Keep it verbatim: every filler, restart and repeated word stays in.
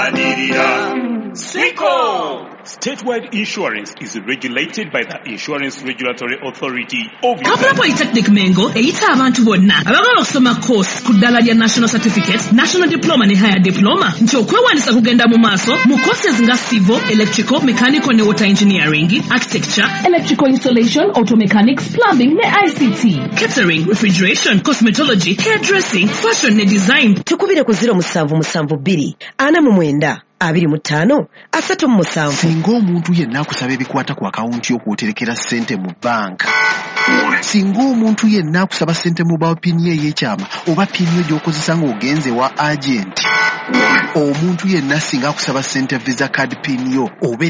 Siko! Statewide insurance is regulated by the Insurance Regulatory Authority of Kapula Polytechnic Mengo, eyita abantu bonna abagala okusoma course ku ddala lya National Certificate, National Diploma ne Higher Diploma nti okwewandiisa kugenda mu maaso mu courses nga Civil, Electrical, Mechanical ne Water Engineering, Architecture, Electrical Installation, Auto Mechanics, Plumbing ne I C T, Catering, Refrigeration, Cosmetology, Hairdressing, Fashion ne Design. Tukubire ku zero musanvu musanvu bbiri ana mu mwenda abiri mu ttaano asatu mu musanvu. Singa omuntu yenna akusaba ebikwata ku akawunti y'okwoterekera ssente mu banka, singa omuntu yenna akusaba ssente mu bawa pini ye ey'ekyama oba pini yo gy'okozesa ng'ogenze wa agenti, omuntu yenna singa akusaba ssente visa card pini yo oba